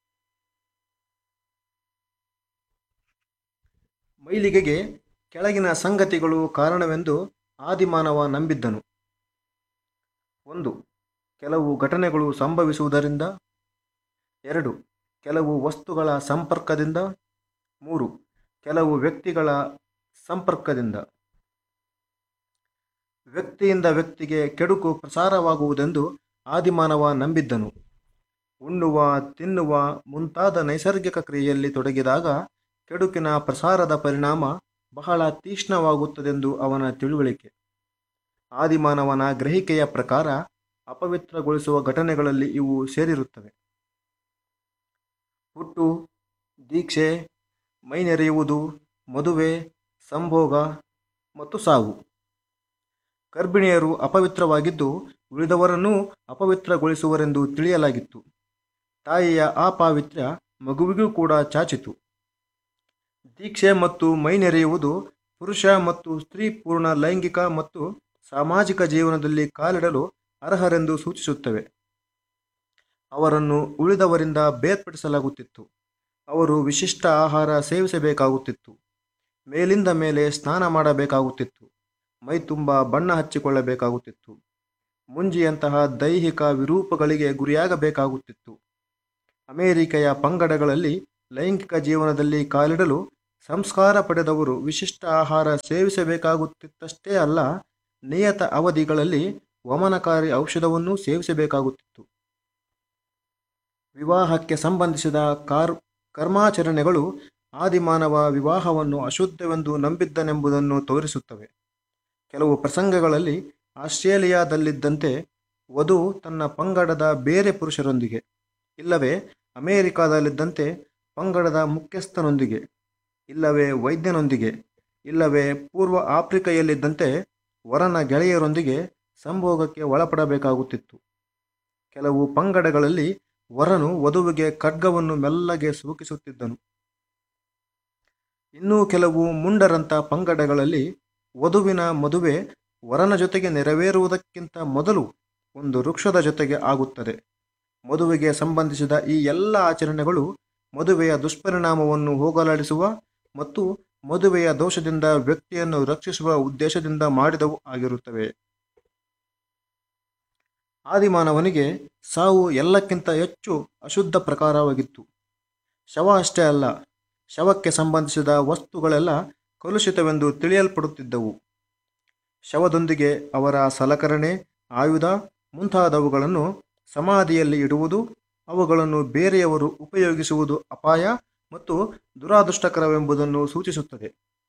ಮೈಲಿಗೆಗೆ ಕೆಳಗಿನ ಸಂಗತಿಗಳು ಕಾರಣವೆಂದು ಆದಿಮಾನವ ನಂಬಿದ್ದನು. 1. ಕೆಲವು ಘಟನೆಗಳು ಸಂಭವಿಸುವುದರಿಂದ. 2. ಕೆಲವು ವಸ್ತುಗಳ ಸಂಪರ್ಕದಿಂದ. 3. ಕೆಲವು ವ್ಯಕ್ತಿಗಳ ಸಂಪರ್ಕದಿಂದ. ವ್ಯಕ್ತಿಯಿಂದ ವ್ಯಕ್ತಿಗೆ ಕೆಡುಕು ಪ್ರಸಾರವಾಗುವುದೆಂದು ಆದಿಮಾನವ ನಂಬಿದ್ದನು. ಉಣ್ಣುವ, ತಿನ್ನುವ ಮುಂತಾದ ನೈಸರ್ಗಿಕ ಕ್ರಿಯೆಯಲ್ಲಿ ತೊಡಗಿದಾಗ ಕೆಡುಕಿನ ಪ್ರಸಾರದ ಪರಿಣಾಮ ಬಹಳ ತೀಕ್ಷ್ಣವಾಗುತ್ತದೆಂದು ಅವನ ತಿಳುವಳಿಕೆ. ಆದಿಮಾನವನ ಗ್ರಹಿಕೆಯ ಪ್ರಕಾರ ಅಪವಿತ್ರಗೊಳಿಸುವ ಘಟನೆಗಳಲ್ಲಿ ಇವು ಸೇರಿರುತ್ತವೆ: ಹುಟ್ಟು, ದೀಕ್ಷೆ, ಮೈನೆರೆಯುವುದು, ಮದುವೆ, ಸಂಭೋಗ ಮತ್ತು ಸಾವು. ಗರ್ಭಿಣಿಯರು ಅಪವಿತ್ರವಾಗಿದ್ದು ಉಳಿದವರನ್ನೂ ಅಪವಿತ್ರಗೊಳಿಸುವರೆಂದು ತಿಳಿಯಲಾಗಿತ್ತು. ತಾಯಿಯ ಅಪಾವಿತ್ರ್ಯ ಮಗುವಿಗೂ ಕೂಡ ಚಾಚಿತು. ದೀಕ್ಷೆ ಮತ್ತು ಮೈನೆರೆಯುವುದು ಪುರುಷ ಮತ್ತು ಸ್ತ್ರೀ ಪೂರ್ಣ ಲೈಂಗಿಕ ಮತ್ತು ಸಾಮಾಜಿಕ ಜೀವನದಲ್ಲಿ ಕಾಲಿಡಲು ಅರ್ಹರೆಂದು ಸೂಚಿಸುತ್ತವೆ. ಅವರನ್ನು ಉಳಿದವರಿಂದ ಬೇರ್ಪಡಿಸಲಾಗುತ್ತಿತ್ತು. ಅವರು ವಿಶಿಷ್ಟ ಆಹಾರ ಸೇವಿಸಬೇಕಾಗುತ್ತಿತ್ತು. ಮೇಲಿಂದ ಮೇಲೆ ಸ್ನಾನ ಮಾಡಬೇಕಾಗುತ್ತಿತ್ತು. ಮೈತುಂಬ ಬಣ್ಣ ಹಚ್ಚಿಕೊಳ್ಳಬೇಕಾಗುತ್ತಿತ್ತು. ಮುಂಜಿಯಂತಹ ದೈಹಿಕ ವಿರೂಪಗಳಿಗೆ ಗುರಿಯಾಗಬೇಕಾಗುತ್ತಿತ್ತು. ಅಮೆರಿಕೆಯ ಪಂಗಡಗಳಲ್ಲಿ ಲೈಂಗಿಕ ಜೀವನದಲ್ಲಿ ಕಾಲಿಡಲು ಸಂಸ್ಕಾರ ಪಡೆದವರು ವಿಶಿಷ್ಟ ಆಹಾರ ಸೇವಿಸಬೇಕಾಗುತ್ತಿತ್ತಷ್ಟೇ ಅಲ್ಲ, ನಿಯತ ಅವಧಿಗಳಲ್ಲಿ ವಮನಕಾರಿ ಔಷಧವನ್ನೂ ಸೇವಿಸಬೇಕಾಗುತ್ತಿತ್ತು. ವಿವಾಹಕ್ಕೆ ಸಂಬಂಧಿಸಿದ ಕರ್ಮಾಚರಣೆಗಳು ಆದಿಮಾನವ ವಿವಾಹವನ್ನು ಅಶುದ್ಧವೆಂದು ನಂಬಿದ್ದನೆಂಬುದನ್ನು ತೋರಿಸುತ್ತವೆ. ಕೆಲವು ಪ್ರಸಂಗಗಳಲ್ಲಿ ಆಸ್ಟ್ರೇಲಿಯಾದಲ್ಲಿದ್ದಂತೆ ವಧು ತನ್ನ ಪಂಗಡದ ಬೇರೆ ಪುರುಷರೊಂದಿಗೆ, ಇಲ್ಲವೇ ಅಮೆರಿಕಾದಲ್ಲಿದ್ದಂತೆ ಪಂಗಡದ ಮುಖ್ಯಸ್ಥನೊಂದಿಗೆ, ಇಲ್ಲವೇ ವೈದ್ಯನೊಂದಿಗೆ, ಇಲ್ಲವೇ ಪೂರ್ವ ಆಫ್ರಿಕೆಯಲ್ಲಿದ್ದಂತೆ ವರನ ಗೆಳೆಯರೊಂದಿಗೆ ಸಂಭೋಗಕ್ಕೆ ಒಳಪಡಬೇಕಾಗುತ್ತಿತ್ತು. ಕೆಲವು ಪಂಗಡಗಳಲ್ಲಿ ವರನು ವಧುವಿಗೆ ಖಡ್ಗವನ್ನು ಮೆಲ್ಲಗೆ ಸೂಕಿಸುತ್ತಿದ್ದನು. ಇನ್ನೂ ಕೆಲವು ಮುಂಡರಂಥ ಪಂಗಡಗಳಲ್ಲಿ ವಧುವಿನ ಮದುವೆ ವರನ ಜೊತೆಗೆ ನೆರವೇರುವುದಕ್ಕಿಂತ ಮೊದಲು ಒಂದು ವೃಕ್ಷದ ಜೊತೆಗೆ ಆಗುತ್ತದೆ. ಮದುವೆಗೆ ಸಂಬಂಧಿಸಿದ ಈ ಎಲ್ಲ ಆಚರಣೆಗಳು ಮದುವೆಯ ದುಷ್ಪರಿಣಾಮವನ್ನು ಹೋಗಲಾಡಿಸುವ ಮತ್ತು ಮದುವೆಯ ದೋಷದಿಂದ ವ್ಯಕ್ತಿಯನ್ನು ರಕ್ಷಿಸುವ ಉದ್ದೇಶದಿಂದ ಮಾಡಿದವು ಆಗಿರುತ್ತವೆ. ಆದಿಮಾನವನಿಗೆ ಸಾವು ಎಲ್ಲಕ್ಕಿಂತ ಹೆಚ್ಚು ಅಶುದ್ಧ ಪ್ರಕಾರವಾಗಿತ್ತು. ಶವ ಅಷ್ಟೇ ಅಲ್ಲ, ಶವಕ್ಕೆ ಸಂಬಂಧಿಸಿದ ವಸ್ತುಗಳೆಲ್ಲ ಕಲುಷಿತವೆಂದು ತಿಳಿಯಲ್ಪಡುತ್ತಿದ್ದವು. ಶವದೊಂದಿಗೆ ಅವರ ಸಲಕರಣೆ, ಆಯುಧ ಮುಂತಾದವುಗಳನ್ನು ಸಮಾಧಿಯಲ್ಲಿ ಇಡುವುದು, ಅವುಗಳನ್ನು ಬೇರೆಯವರು ಉಪಯೋಗಿಸುವುದು ಅಪಾಯ ಮತ್ತು ದುರಾದೃಷ್ಟಕರವೆಂಬುದನ್ನು ಸೂಚಿಸುತ್ತದೆ.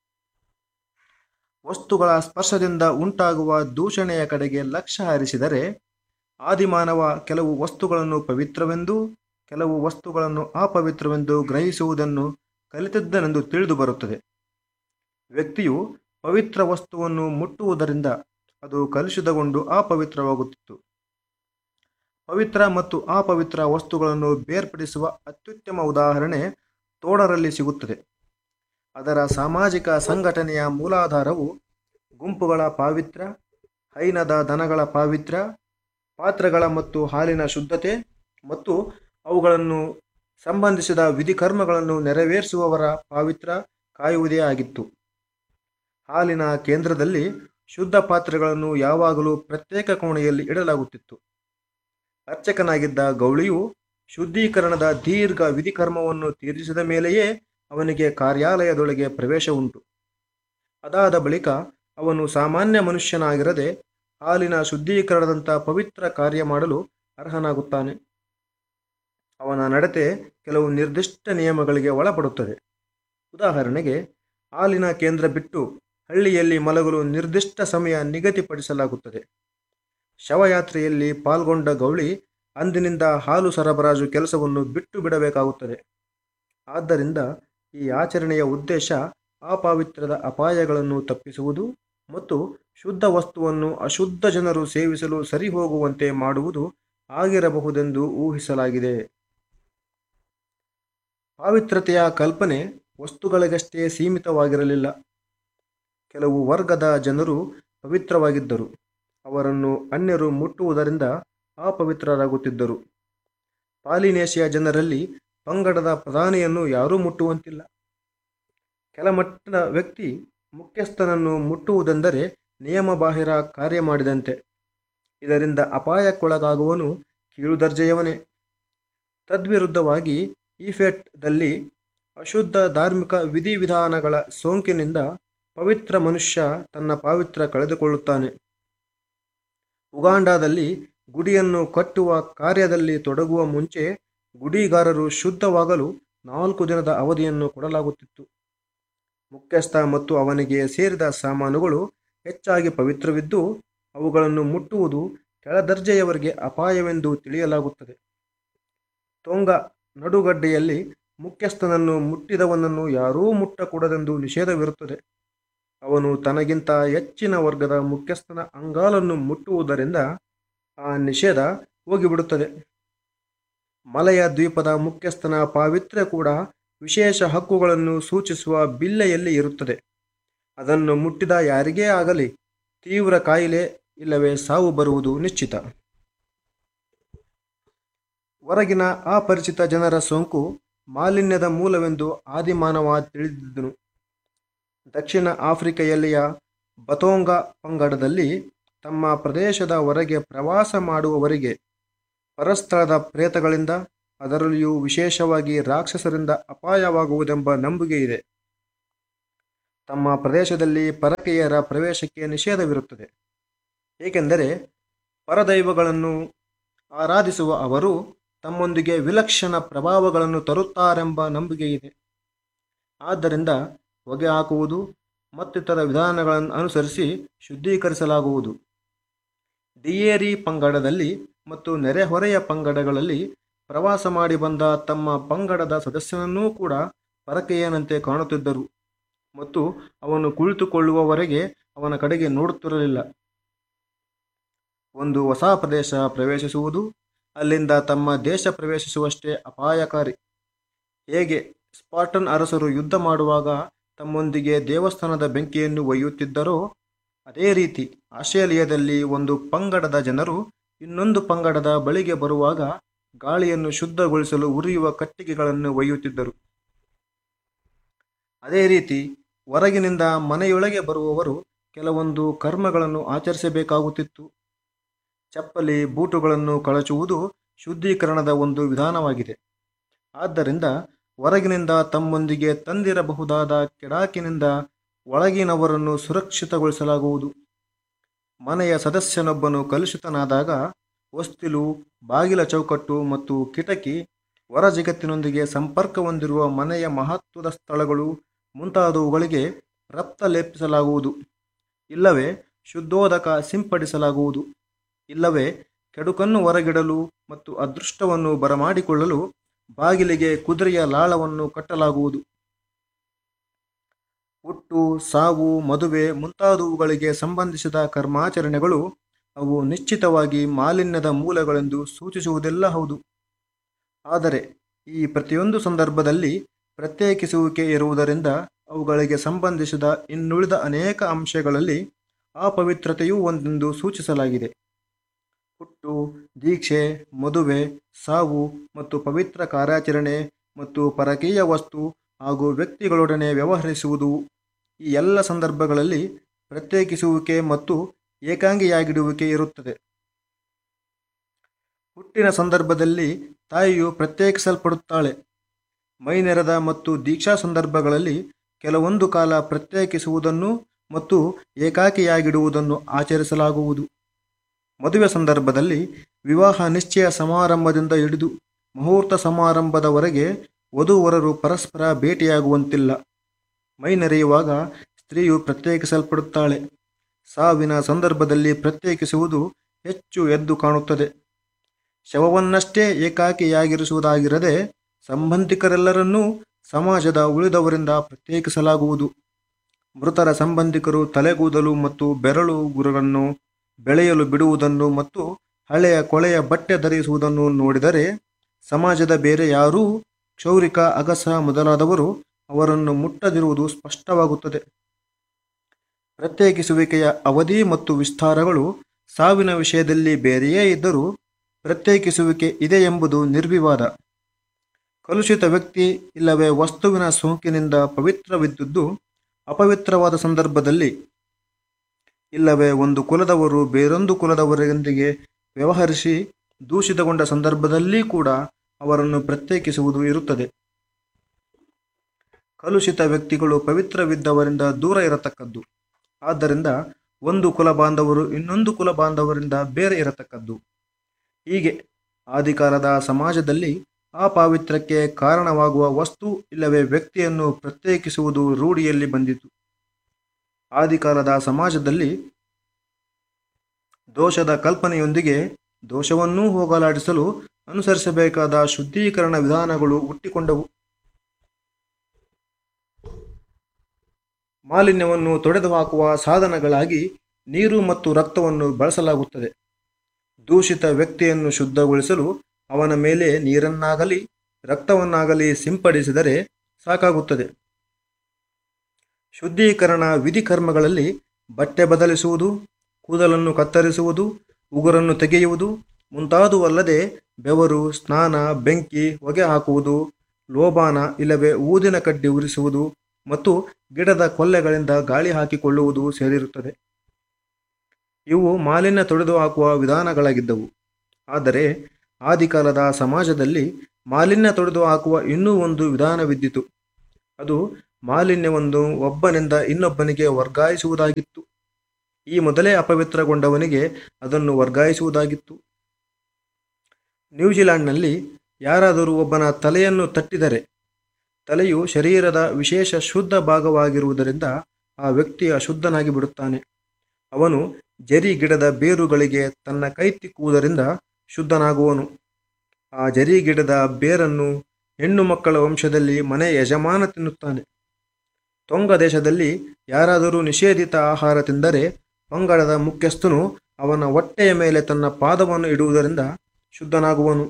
ವಸ್ತುಗಳ ಸ್ಪರ್ಶದಿಂದ ಉಂಟಾಗುವ ದೂಷಣೆಯ ಕಡೆಗೆ ಲಕ್ಷ್ಯ ಹರಿಸಿದರೆ ಆದಿಮಾನವ ಕೆಲವು ವಸ್ತುಗಳನ್ನು ಪವಿತ್ರವೆಂದೂ ಕೆಲವು ವಸ್ತುಗಳನ್ನು ಅಪವಿತ್ರವೆಂದು ಗ್ರಹಿಸುವುದನ್ನು ಕಲಿತಿದ್ದನೆಂದು ತಿಳಿದು ಬರುತ್ತದೆ. ವ್ಯಕ್ತಿಯು ಪವಿತ್ರ ವಸ್ತುವನ್ನು ಮುಟ್ಟುವುದರಿಂದ ಅದು ಕಲುಷಿತಗೊಂಡು ಅಪವಿತ್ರವಾಗುತ್ತಿತ್ತು. ಪವಿತ್ರ ಮತ್ತು ಅಪವಿತ್ರ ವಸ್ತುಗಳನ್ನು ಬೇರ್ಪಡಿಸುವ ಅತ್ಯುತ್ತಮ ಉದಾಹರಣೆ ತೋಡರಲ್ಲಿ ಸಿಗುತ್ತದೆ. ಅದರ ಸಾಮಾಜಿಕ ಸಂಘಟನೆಯ ಮೂಲಾಧಾರವು ಗುಂಪುಗಳ ಪಾವಿತ್ರ್ಯ, ಹೈನದ ದನಗಳ ಪಾವಿತ್ರ್ಯ, ಪಾತ್ರೆಗಳ ಮತ್ತು ಹಾಲಿನ ಶುದ್ಧತೆ ಮತ್ತು ಅವುಗಳನ್ನು ಸಂಬಂಧಿಸಿದ ವಿಧಿಕರ್ಮಗಳನ್ನು ನೆರವೇರಿಸುವವರ ಪಾವಿತ್ರ್ಯ ಕಾಯುವುದೇ ಆಗಿತ್ತು. ಹಾಲಿನ ಕೇಂದ್ರದಲ್ಲಿ ಶುದ್ಧ ಪಾತ್ರೆಗಳನ್ನು ಯಾವಾಗಲೂ ಪ್ರತ್ಯೇಕ ಕೋಣೆಯಲ್ಲಿ ಇಡಲಾಗುತ್ತಿತ್ತು. ಅರ್ಚಕನಾಗಿದ್ದ ಗೌಳಿಯು ಶುದ್ಧೀಕರಣದ ದೀರ್ಘ ವಿಧಿಕರ್ಮವನ್ನು ತೀರಿಸಿದ ಮೇಲೆಯೇ ಅವನಿಗೆ ಕಾರ್ಯಾಲಯದೊಳಗೆ ಪ್ರವೇಶ ಉಂಟು. ಅದಾದ ಬಳಿಕ ಅವನು ಸಾಮಾನ್ಯ ಮನುಷ್ಯನಾಗಿರದೆ ಹಾಲಿನ ಶುದ್ಧೀಕರಣದಂಥ ಪವಿತ್ರ ಕಾರ್ಯ ಮಾಡಲು ಅರ್ಹನಾಗುತ್ತಾನೆ. ಅವನ ನಡತೆ ಕೆಲವು ನಿರ್ದಿಷ್ಟ ನಿಯಮಗಳಿಗೆ ಒಳಪಡುತ್ತದೆ. ಉದಾಹರಣೆಗೆ, ಹಾಲಿನ ಕೇಂದ್ರ ಬಿಟ್ಟು ಹಳ್ಳಿಯಲ್ಲಿ ಮಲಗಲು ನಿರ್ದಿಷ್ಟ ಸಮಯ ನಿಗದಿಪಡಿಸಲಾಗುತ್ತದೆ. ಶವಯಾತ್ರೆಯಲ್ಲಿ ಪಾಲ್ಗೊಂಡ ಗೌಳಿ ಅಂದಿನಿಂದ ಹಾಲು ಸರಬರಾಜು ಕೆಲಸವನ್ನು ಬಿಟ್ಟು ಬಿಡಬೇಕಾಗುತ್ತದೆ. ಆದ್ದರಿಂದ ಈ ಆಚರಣೆಯ ಉದ್ದೇಶ ಅಪವಿತ್ರದ ಅಪಾಯಗಳನ್ನು ತಪ್ಪಿಸುವುದು ಮತ್ತು ಶುದ್ಧ ವಸ್ತುವನ್ನು ಅಶುದ್ಧ ಜನರು ಸೇವಿಸಲು ಸರಿ ಹೋಗುವಂತೆ ಮಾಡುವುದು ಆಗಿರಬಹುದೆಂದು ಊಹಿಸಲಾಗಿದೆ. ಪಾವಿತ್ರತೆಯ ಕಲ್ಪನೆ ವಸ್ತುಗಳಿಗಷ್ಟೇ ಸೀಮಿತವಾಗಿರಲಿಲ್ಲ. ಕೆಲವು ವರ್ಗದ ಜನರು ಪವಿತ್ರವಾಗಿದ್ದರು. ಅವರನ್ನು ಅನ್ಯರು ಮುಟ್ಟುವುದರಿಂದ ಅಪವಿತ್ರರಾಗುತ್ತಿದ್ದರು. ಪಾಲಿನೇಷಿಯಾ ಜನರಲ್ಲಿ ಪಂಗಡದ ಪ್ರಧಾನಿಯನ್ನು ಯಾರೂ ಮುಟ್ಟುವಂತಿಲ್ಲ. ಕೆಳಮಟ್ಟದ ವ್ಯಕ್ತಿ ಮುಖ್ಯಸ್ಥನನ್ನು ಮುಟ್ಟುವುದೆಂದರೆ ನಿಯಮಬಾಹಿರ ಕಾರ್ಯ ಮಾಡಿದಂತೆ. ಇದರಿಂದ ಅಪಾಯಕ್ಕೊಳಗಾಗುವನು ಕೀಳು ದರ್ಜೆಯವನೇ. ತದ್ವಿರುದ್ಧವಾಗಿ ಈಫೆಟ್ದಲ್ಲಿ ಅಶುದ್ಧ ಧಾರ್ಮಿಕ ವಿಧಿವಿಧಾನಗಳ ಸೋಂಕಿನಿಂದ ಪವಿತ್ರ ಮನುಷ್ಯ ತನ್ನ ಪಾವಿತ್ರ ಕಳೆದುಕೊಳ್ಳುತ್ತಾನೆ. ಉಗಾಂಡಾದಲ್ಲಿ ಗುಡಿಯನ್ನು ಕಟ್ಟುವ ಕಾರ್ಯದಲ್ಲಿ ತೊಡಗುವ ಮುಂಚೆ ಗುಡಿಗಾರರು ಶುದ್ಧವಾಗಲು 4 ದಿನದ ಅವಧಿಯನ್ನು ಕೊಡಲಾಗುತ್ತಿತ್ತು. ಮುಖ್ಯಸ್ಥ ಮತ್ತು ಅವನಿಗೆ ಸೇರಿದ ಸಾಮಾನುಗಳು ಹೆಚ್ಚಾಗಿ ಪವಿತ್ರವಿದ್ದು ಅವುಗಳನ್ನು ಮುಟ್ಟುವುದು ಕೆಳದರ್ಜೆಯವರಿಗೆ ಅಪಾಯವೆಂದು ತಿಳಿಯಲಾಗುತ್ತದೆ. ತೊಂಗ ನಡುಗಡ್ಡೆಯಲ್ಲಿ ಮುಖ್ಯಸ್ಥನನ್ನು ಮುಟ್ಟಿದವನನ್ನು ಯಾರೂ ಮುಟ್ಟಕೂಡದೆಂದು ನಿಷೇಧವಿರುತ್ತದೆ. ಅವನು ತನಗಿಂತ ಹೆಚ್ಚಿನ ವರ್ಗದ ಮುಖ್ಯಸ್ಥನ ಅಂಗಾಲನ್ನು ಮುಟ್ಟುವುದರಿಂದ ಆ ನಿಷೇಧ ಹೋಗಿಬಿಡುತ್ತದೆ. ಮಲಯ ದ್ವೀಪದ ಮುಖ್ಯಸ್ಥನ ಪಾವಿತ್ರ್ಯ ಕೂಡ ವಿಶೇಷ ಹಕ್ಕುಗಳನ್ನು ಸೂಚಿಸುವ ಬಿಲ್ಲೆಯಲ್ಲಿ ಇರುತ್ತದೆ. ಅದನ್ನು ಮುಟ್ಟಿದ ಯಾರಿಗೇ ಆಗಲಿ ತೀವ್ರ ಕಾಯಿಲೆ ಇಲ್ಲವೇ ಸಾವು ಬರುವುದು ನಿಶ್ಚಿತ. ಹೊರಗಿನ ಅಪರಿಚಿತ ಜನರ ಸೋಂಕು ಮಾಲಿನ್ಯದ ಮೂಲವೆಂದು ಆದಿಮಾನವ ತಿಳಿದಿದ್ದನು. ದಕ್ಷಿಣ ಆಫ್ರಿಕೆಯಲ್ಲಿಯ ಬತೋಂಗ ಪಂಗಡದಲ್ಲಿ ತಮ್ಮ ಪ್ರದೇಶದ ಹೊರಗೆ ಪ್ರವಾಸ ಮಾಡುವವರಿಗೆ ಪರಸ್ಥಳದ ಪ್ರೇತಗಳಿಂದ, ಅದರಲ್ಲಿಯೂ ವಿಶೇಷವಾಗಿ ರಾಕ್ಷಸರಿಂದ ಅಪಾಯವಾಗುವುದೆಂಬ ನಂಬಿಕೆ ಇದೆ. ತಮ್ಮ ಪ್ರದೇಶದಲ್ಲಿ ಪರಕೀಯರ ಪ್ರವೇಶಕ್ಕೆ ನಿಷೇಧವಿರುತ್ತದೆ. ಏಕೆಂದರೆ ಪರದೈವಗಳನ್ನು ಆರಾಧಿಸುವ ಅವರು ತಮ್ಮೊಂದಿಗೆ ವಿಲಕ್ಷಣ ಪ್ರಭಾವಗಳನ್ನು ತರುತ್ತಾರೆಂಬ ನಂಬಿಕೆ ಇದೆ. ಆದ್ದರಿಂದ ಹೊಗೆ ಹಾಕುವುದು ಮತ್ತಿತರ ವಿಧಾನಗಳನ್ನು ಅನುಸರಿಸಿ ಶುದ್ಧೀಕರಿಸಲಾಗುವುದು. ದಿಯೇರಿ ಪಂಗಡದಲ್ಲಿ ಮತ್ತು ನೆರೆಹೊರೆಯ ಪಂಗಡಗಳಲ್ಲಿ ಪ್ರವಾಸ ಮಾಡಿ ಬಂದ ತಮ್ಮ ಪಂಗಡದ ಸದಸ್ಯನನ್ನೂ ಕೂಡ ಪರಕೀಯನಂತೆ ಕಾಣುತ್ತಿದ್ದರು ಮತ್ತು ಅವನು ಕುಳಿತುಕೊಳ್ಳುವವರೆಗೆ ಅವನ ಕಡೆಗೆ ನೋಡುತ್ತಿರಲಿಲ್ಲ. ಒಂದು ಹೊಸ ಪ್ರದೇಶ ಪ್ರವೇಶಿಸುವುದು ಅಲ್ಲಿಂದ ತಮ್ಮ ದೇಶ ಪ್ರವೇಶಿಸುವಷ್ಟೇ ಅಪಾಯಕಾರಿ. ಹೇಗೆ ಸ್ಪಾರ್ಟನ್ ಅರಸರು ಯುದ್ಧ ಮಾಡುವಾಗ ತಮ್ಮೊಂದಿಗೆ ದೇವಸ್ಥಾನದ ಬೆಂಕಿಯನ್ನು ಒಯ್ಯುತ್ತಿದ್ದರೋ ಅದೇ ರೀತಿ ಆಸ್ಟ್ರೇಲಿಯಾದಲ್ಲಿ ಒಂದು ಪಂಗಡದ ಜನರು ಇನ್ನೊಂದು ಪಂಗಡದ ಬಳಿಗೆ ಬರುವಾಗ ಗಾಳಿಯನ್ನು ಶುದ್ಧಗೊಳಿಸಲು ಉರಿಯುವ ಕಟ್ಟಿಗೆಗಳನ್ನು ಒಯ್ಯುತ್ತಿದ್ದರು. ಅದೇ ರೀತಿ ಹೊರಗಿನಿಂದ ಮನೆಯೊಳಗೆ ಬರುವವರು ಕೆಲವೊಂದು ಕರ್ಮಗಳನ್ನು ಆಚರಿಸಬೇಕಾಗುತ್ತಿತ್ತು. ಚಪ್ಪಲಿ ಬೂಟುಗಳನ್ನು ಕಳಚುವುದು ಶುದ್ಧೀಕರಣದ ಒಂದು ವಿಧಾನವಾಗಿದೆ. ಆದ್ದರಿಂದ ಹೊರಗಿನಿಂದ ತಮ್ಮೊಂದಿಗೆ ತಂದಿರಬಹುದಾದ ಕೆಡಾಕಿನಿಂದ ಒಳಗಿನವರನ್ನು ಸುರಕ್ಷಿತಗೊಳಿಸಲಾಗುವುದು. ಮನೆಯ ಸದಸ್ಯನೊಬ್ಬನು ಕಲುಷಿತನಾದಾಗ ಹೊಸ್ತಿಲು, ಬಾಗಿಲ ಚೌಕಟ್ಟು ಮತ್ತು ಕಿಟಕಿ, ಹೊರ ಜಗತ್ತಿನೊಂದಿಗೆ ಸಂಪರ್ಕ ಹೊಂದಿರುವ ಮನೆಯ ಮಹತ್ವದ ಸ್ಥಳಗಳು ಮುಂತಾದವುಗಳಿಗೆ ರಕ್ತ ಲೇಪಿಸಲಾಗುವುದು, ಇಲ್ಲವೇ ಶುದ್ಧೋದಕ ಸಿಂಪಡಿಸಲಾಗುವುದು, ಇಲ್ಲವೇ ಕೆಡುಕನ್ನು ಹೊರಗಿಡಲು ಮತ್ತು ಅದೃಷ್ಟವನ್ನು ಬರಮಾಡಿಕೊಳ್ಳಲು ಬಾಗಿಲಿಗೆ ಕುದುರೆಯ ಲಾಳವನ್ನು ಕಟ್ಟಲಾಗುವುದು. ಹುಟ್ಟು, ಸಾವು, ಮದುವೆ ಮುಂತಾದವುಗಳಿಗೆ ಸಂಬಂಧಿಸಿದ ಕರ್ಮಾಚರಣೆಗಳು ಅವು ನಿಶ್ಚಿತವಾಗಿ ಮಾಲಿನ್ಯದ ಮೂಲಗಳೆಂದು ಸೂಚಿಸುವುದೆಲ್ಲ ಹೌದು. ಆದರೆ ಈ ಪ್ರತಿಯೊಂದು ಸಂದರ್ಭದಲ್ಲಿ ಪ್ರತ್ಯೇಕಿಸುವಿಕೆ ಇರುವುದರಿಂದ ಅವುಗಳಿಗೆ ಸಂಬಂಧಿಸಿದ ಇನ್ನುಳಿದ ಅನೇಕ ಅಂಶಗಳಲ್ಲಿ ಅಪವಿತ್ರತೆಯೂ ಒಂದೆಂದು ಸೂಚಿಸಲಾಗಿದೆ. ಹುಟ್ಟು, ದೀಕ್ಷೆ, ಮದುವೆ, ಸಾವು ಮತ್ತು ಪವಿತ್ರ ಕಾರ್ಯಾಚರಣೆ ಮತ್ತು ಪರಕೀಯ ವಸ್ತು ಹಾಗೂ ವ್ಯಕ್ತಿಗಳೊಡನೆ ವ್ಯವಹರಿಸುವುದು, ಈ ಎಲ್ಲ ಸಂದರ್ಭಗಳಲ್ಲಿ ಪ್ರತ್ಯೇಕಿಸುವಿಕೆ ಮತ್ತು ಏಕಾಂಗಿಯಾಗಿಡುವಿಕೆ ಇರುತ್ತದೆ. ಹುಟ್ಟಿನ ಸಂದರ್ಭದಲ್ಲಿ ತಾಯಿಯು ಪ್ರತ್ಯೇಕಿಸಲ್ಪಡುತ್ತಾಳೆ. ಮೈನೆರೆದ ಮತ್ತು ದೀಕ್ಷಾ ಸಂದರ್ಭಗಳಲ್ಲಿ ಕೆಲವೊಂದು ಕಾಲ ಪ್ರತ್ಯೇಕಿಸುವುದನ್ನು ಮತ್ತು ಏಕಾಕಿಯಾಗಿಡುವುದನ್ನು ಆಚರಿಸಲಾಗುವುದು. ಮದುವೆ ಸಂದರ್ಭದಲ್ಲಿ ವಿವಾಹ ನಿಶ್ಚಯ ಸಮಾರಂಭದಿಂದ ಹಿಡಿದು ಮುಹೂರ್ತ ಸಮಾರಂಭದವರೆಗೆ ವಧುವರರು ಪರಸ್ಪರ ಭೇಟಿಯಾಗುವಂತಿಲ್ಲ. ಮೈನೆರೆಯುವಾಗ ಸ್ತ್ರೀಯು ಪ್ರತ್ಯೇಕಿಸಲ್ಪಡುತ್ತಾಳೆ. ಸಾವಿನ ಸಂದರ್ಭದಲ್ಲಿ ಪ್ರತ್ಯೇಕಿಸುವುದು ಹೆಚ್ಚು ಎದ್ದು ಕಾಣುತ್ತದೆ. ಶವವನ್ನಷ್ಟೇ ಏಕಾಕಿಯಾಗಿರಿಸುವುದಾಗಿರದೆ ಸಂಬಂಧಿಕರೆಲ್ಲರನ್ನೂ ಸಮಾಜದ ಉಳಿದವರಿಂದ ಪ್ರತ್ಯೇಕಿಸಲಾಗುವುದು. ಮೃತರ ಸಂಬಂಧಿಕರು ತಲೆಗೂದಲು ಮತ್ತು ಬೆರಳುಗುರನ್ನು ಬೆಳೆಯಲು ಬಿಡುವುದನ್ನು ಮತ್ತು ಹಳೆಯ ಕೊಳೆಯ ಬಟ್ಟೆ ಧರಿಸುವುದನ್ನು ನೋಡಿದರೆ ಸಮಾಜದ ಬೇರೆ ಯಾರೂ ಕ್ಷೌರಿಕ, ಅಗಸ ಮೊದಲಾದವರು ಅವರನ್ನು ಮುಟ್ಟದಿರುವುದು ಸ್ಪಷ್ಟವಾಗುತ್ತದೆ. ಪ್ರತ್ಯೇಕಿಸುವಿಕೆಯ ಅವಧಿ ಮತ್ತು ವಿಸ್ತಾರಗಳು ಸಾವಿನ ವಿಷಯದಲ್ಲಿ ಬೇರೆಯೇ ಇದ್ದರೂ ಪ್ರತ್ಯೇಕಿಸುವಿಕೆ ಇದೆ ಎಂಬುದು ನಿರ್ವಿವಾದ. ಕಲುಷಿತ ವ್ಯಕ್ತಿ ಇಲ್ಲವೇ ವಸ್ತುವಿನ ಸೋಂಕಿನಿಂದ ಪವಿತ್ರವಿದ್ದುದು ಅಪವಿತ್ರವಾದ ಸಂದರ್ಭದಲ್ಲಿ, ಇಲ್ಲವೇ ಒಂದು ಕುಲದವರು ಬೇರೊಂದು ಕುಲದವರೊಂದಿಗೆ ವ್ಯವಹರಿಸಿ ದೂಷಿತಗೊಂಡ ಸಂದರ್ಭದಲ್ಲಿ ಕೂಡ ಅವರನ್ನು ಪ್ರತ್ಯೇಕಿಸುವುದು ಇರುತ್ತದೆ. ಕಲುಷಿತ ವ್ಯಕ್ತಿಗಳು ಪವಿತ್ರವಿದ್ದವರಿಂದ ದೂರ ಇರತಕ್ಕದ್ದು. ಆದ್ದರಿಂದ ಒಂದು ಕುಲ ಬಾಂಧವರು ಇನ್ನೊಂದು ಕುಲ ಬಾಂಧವರಿಂದ ಬೇರೆ ಇರತಕ್ಕದ್ದು. ಹೀಗೆ ಆದಿಕಾಲದ ಸಮಾಜದಲ್ಲಿ ಅಪಾವಿತ್ರಕ್ಕೆ ಕಾರಣವಾಗುವ ವಸ್ತು ಇಲ್ಲವೇ ವ್ಯಕ್ತಿಯನ್ನು ಪ್ರತ್ಯೇಕಿಸುವುದು ರೂಢಿಯಲ್ಲಿ ಬಂದಿತು. ಆದಿಕಾಲದ ಸಮಾಜದಲ್ಲಿ ದೋಷದ ಕಲ್ಪನೆಯೊಂದಿಗೆ ದೋಷವನ್ನೂ ಹೋಗಲಾಡಿಸಲು ಅನುಸರಿಸಬೇಕಾದ ಶುದ್ಧೀಕರಣ ವಿಧಾನಗಳು ಹುಟ್ಟಿಕೊಂಡವು. ಮಾಲಿನ್ಯವನ್ನು ತೊಡೆದುಹಾಕುವ ಸಾಧನಗಳಾಗಿ ನೀರು ಮತ್ತು ರಕ್ತವನ್ನು ಬಳಸಲಾಗುತ್ತದೆ. ದೂಷಿತ ವ್ಯಕ್ತಿಯನ್ನು ಶುದ್ಧಗೊಳಿಸಲು ಅವನ ಮೇಲೆ ನೀರನ್ನಾಗಲಿ ರಕ್ತವನ್ನಾಗಲಿ ಸಿಂಪಡಿಸಿದರೆ ಸಾಕಾಗುತ್ತದೆ. ಶುದ್ಧೀಕರಣ ವಿಧಿಕರ್ಮಗಳಲ್ಲಿ ಬಟ್ಟೆ ಬದಲಿಸುವುದು, ಕೂದಲನ್ನು ಕತ್ತರಿಸುವುದು, ಉಗುರನ್ನು ತೆಗೆಯುವುದು ಮುಂತಾದುವಲ್ಲದೆ ಬೆವರು, ಸ್ನಾನ, ಬೆಂಕಿ, ಹೊಗೆ ಹಾಕುವುದು, ಲೋಬಾನ ಇಲ್ಲವೇ ಊದಿನ ಕಡ್ಡಿ ಉರಿಸುವುದು ಮತ್ತು ಗಿಡದ ಕೊಲ್ಲೆಗಳಿಂದ ಗಾಳಿ ಹಾಕಿಕೊಳ್ಳುವುದು ಸೇರಿರುತ್ತದೆ. ಇವು ಮಾಲಿನ್ಯ ತೊಡೆದುಹಾಕುವ ವಿಧಾನಗಳಾಗಿದ್ದವು. ಆದರೆ ಆದಿಕಾಲದ ಸಮಾಜದಲ್ಲಿ ಮಾಲಿನ್ಯ ತೊಡೆದುಹಾಕುವ ಇನ್ನೂ ಒಂದು ವಿಧಾನವಿದ್ದಿತು. ಅದು ಮಾಲಿನ್ಯವನ್ನು ಒಬ್ಬನಿಂದ ಇನ್ನೊಬ್ಬನಿಗೆ ವರ್ಗಾಯಿಸುವುದಾಗಿತ್ತು. ಈ ಮೊದಲೇ ಅಪವಿತ್ರಗೊಂಡವನಿಗೆ ಅದನ್ನು ವರ್ಗಾಯಿಸುವುದಾಗಿತ್ತು. ನ್ಯೂಜಿಲೆಂಡ್ನಲ್ಲಿ ಯಾರಾದರೂ ಒಬ್ಬನ ತಲೆಯನ್ನು ತಟ್ಟಿದರೆ, ತಲೆಯು ಶರೀರದ ವಿಶೇಷ ಶುದ್ಧ ಭಾಗವಾಗಿರುವುದರಿಂದ ಆ ವ್ಯಕ್ತಿ ಅಶುದ್ಧನಾಗಿ ಬಿಡುತ್ತಾನೆ. ಅವನು ಜರಿ ಗಿಡದ ಬೇರುಗಳಿಗೆ ತನ್ನ ಕೈ ತಿಕ್ಕುವುದರಿಂದ ಶುದ್ಧನಾಗುವನು. ಆ ಜರಿ ಗಿಡದ ಬೇರನ್ನು ಹೆಣ್ಣು ಮಕ್ಕಳ ವಂಶದಲ್ಲಿ ಮನೆ ಯಜಮಾನ ತಿನ್ನುತ್ತಾನೆ. ತೊಂಗ ದೇಶದಲ್ಲಿ ಯಾರಾದರೂ ನಿಷೇಧಿತ ಆಹಾರ ತಿಂದರೆ ಪಂಗಡದ ಮುಖ್ಯಸ್ಥನು ಅವನ ಹೊಟ್ಟೆಯ ಮೇಲೆ ತನ್ನ ಪಾದವನ್ನು ಇಡುವುದರಿಂದ ಶುದ್ಧನಾಗುವನು.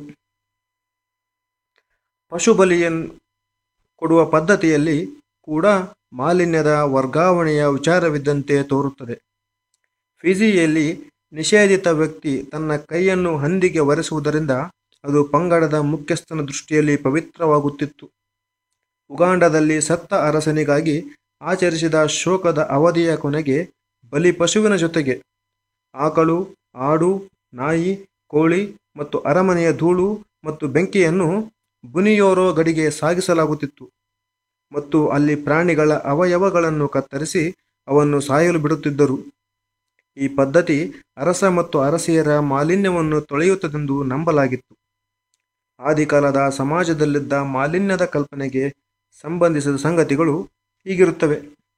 ಪಶುಬಲಿಯನ್ನು ಕೊಡುವ ಪದ್ಧತಿಯಲ್ಲಿ ಕೂಡ ಮಾಲಿನ್ಯದ ವರ್ಗಾವಣೆಯ ವಿಚಾರವಿದ್ದಂತೆ ತೋರುತ್ತದೆ. ಫಿಜಿಯಲ್ಲಿ ನಿಷೇಧಿತ ವ್ಯಕ್ತಿ ತನ್ನ ಕೈಯನ್ನು ಹಂದಿಗೆ ಒರೆಸುವುದರಿಂದ ಅದು ಪಂಗಡದ ಮುಖ್ಯಸ್ಥನ ದೃಷ್ಟಿಯಲ್ಲಿ ಪವಿತ್ರವಾಗುತ್ತಿತ್ತು. ಉಗಾಂಡದಲ್ಲಿ ಸತ್ತ ಅರಸನಿಗಾಗಿ ಆಚರಿಸಿದ ಶೋಕದ ಅವಧಿಯ ಕೊನೆಗೆ ಬಲಿ ಪಶುವಿನ ಜೊತೆಗೆ ಆಕಳು, ಆಡು, ನಾಯಿ, ಕೋಳಿ ಮತ್ತು ಅರಮನೆಯ ಧೂಳು ಮತ್ತು ಬೆಂಕಿಯನ್ನು ಬುನಿಯೋರೋ ಗಡಿಗೆ ಸಾಗಿಸಲಾಗುತ್ತಿತ್ತು ಮತ್ತು ಅಲ್ಲಿ ಪ್ರಾಣಿಗಳ ಅವಯವಗಳನ್ನು ಕತ್ತರಿಸಿ ಅವನ್ನು ಸಾಯಲು ಬಿಡುತ್ತಿದ್ದರು. ಈ ಪದ್ಧತಿ ಅರಸ ಮತ್ತು ಅರಸಿಯರ ಮಾಲಿನ್ಯವನ್ನು ತೊಳೆಯುತ್ತದೆಂದು ನಂಬಲಾಗಿತ್ತು. ಆದಿಕಾಲದ ಸಮಾಜದಲ್ಲಿದ್ದ ಮಾಲಿನ್ಯದ ಕಲ್ಪನೆಗೆ ಸಂಬಂಧಿಸಿದ ಸಂಗತಿಗಳು ಹೀಗಿರುತ್ತವೆ.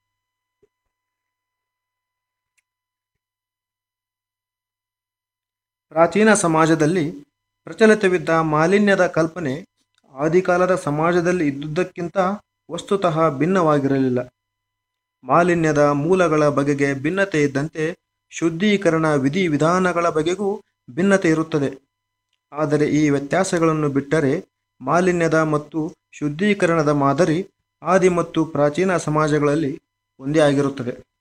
ಪ್ರಾಚೀನ ಸಮಾಜದಲ್ಲಿ ಪ್ರಚಲಿತವಿದ್ದ ಮಾಲಿನ್ಯದ ಕಲ್ಪನೆ ಆದಿಕಾಲದ ಸಮಾಜದಲ್ಲಿ ಇದ್ದುದಕ್ಕಿಂತ ವಸ್ತುತಃ ಭಿನ್ನವಾಗಿರಲಿಲ್ಲ. ಮಾಲಿನ್ಯದ ಮೂಲಗಳ ಬಗೆಗೆ ಭಿನ್ನತೆ ಇದ್ದಂತೆ ಶುದ್ಧೀಕರಣ ವಿಧಿವಿಧಾನಗಳ ಬಗೆಗೂ ಭಿನ್ನತೆ ಇರುತ್ತದೆ. ಆದರೆ ಈ ವ್ಯತ್ಯಾಸಗಳನ್ನು ಬಿಟ್ಟರೆ ಮಾಲಿನ್ಯದ ಮತ್ತು ಶುದ್ಧೀಕರಣದ ಮಾದರಿ ಆದಿ ಮತ್ತು ಪ್ರಾಚೀನ ಸಮಾಜಗಳಲ್ಲಿ ಒಂದೇ ಆಗಿರುತ್ತದೆ.